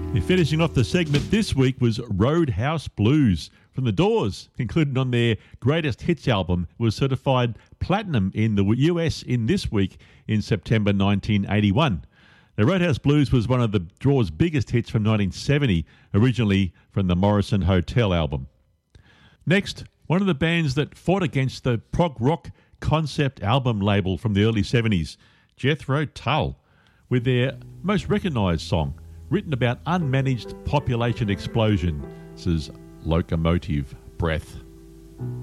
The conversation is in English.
And finishing off the segment this week was Roadhouse Blues from The Doors, concluded on their Greatest Hits album, was certified platinum in the US in this week in September 1981. Now, Roadhouse Blues was one of the Doors' biggest hits from 1970, originally from the Morrison Hotel album. Next, one of the bands that fought against the prog rock concept album label from the early 70s, Jethro Tull, with their most recognised song, written about unmanaged population explosion. This is Locomotive Breath.